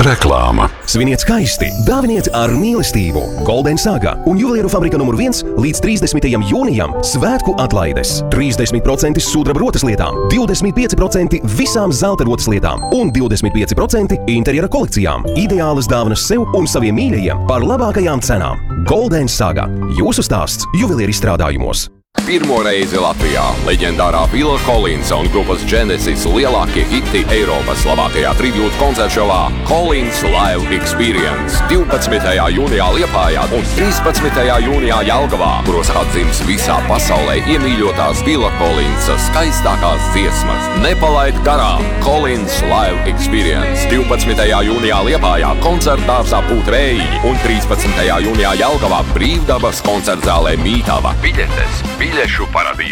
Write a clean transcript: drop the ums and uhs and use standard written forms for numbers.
Reklāma. Sviniet skaisti, dāviniet ar mīlestību. Golden Saga un Juvelieru fabrika nr. 1 līdz 30. jūnijam svētku atlaides. 30% sudraba rotas lietām, 25% visām zelta rotas lietām un 25% interjera kolekcijām. Ideālas dāvanas sev un saviem mīļajiem par labākajām cenām. Golden Saga. Jūsu stāsts juvelieru izstrādājumos. Pirmo reizi Latvijā leģendārā Phila Collinsa un grupas Genesis lielākie hiti Eiropas labākajā tribūtu koncertšovā Collins Live Experience 12. jūnijā Liepājā un 13. jūnijā Jelgavā, kuros atdzims visā pasaulē iemīļotās Phila Collinsa skaistākās dziesmas. Nepalaid garām Collins Live Experience 12. jūnijā Liepājā koncertdārzā Pūtvēji un 13. jūnijā Jelgavā Brīvdabas koncertzālē Mītava. Biļetes Biļešu paradīzē.